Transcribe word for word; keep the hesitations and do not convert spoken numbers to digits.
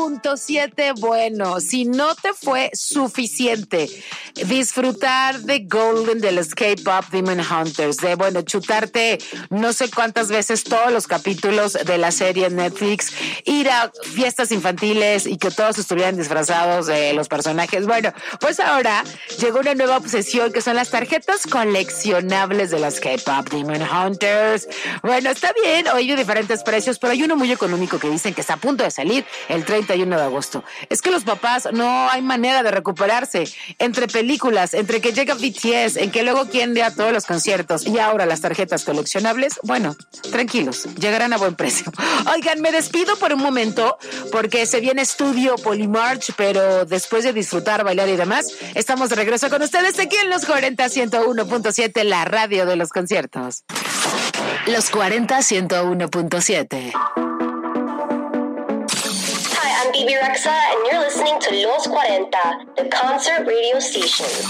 Punto siete, bueno, si no te fue suficiente disfrutar de Golden del Escape Up Demon Hunters, de, bueno, chutarte no sé cuántas veces todos los capítulos de la serie en Netflix, ir a fiestas infantiles y que todos estuvieran disfrazados de los personajes, bueno, pues ahora llegó una nueva obsesión que son las tarjetas coleccionables de la Escape Up Demon Hunters. Bueno, está bien, hoy hay diferentes precios, pero hay uno muy económico que dicen que está a punto de salir el treinta y uno de agosto. Es que los papás no hay manera de recuperarse entre películas, entre que llega B T S, en que luego quieren ir a todos los conciertos y ahora las tarjetas coleccionables. Bueno, tranquilos, llegarán a buen precio. Oigan, me despido por un momento porque se viene Estudio Polymarch, pero después de disfrutar, bailar y demás, estamos de regreso con ustedes aquí en Los cuarenta ciento uno punto siete, la radio de los conciertos. Los cuarenta ciento uno punto siete. I'm Bibi Rexa, and you're listening to Los cuarenta, the concert radio station.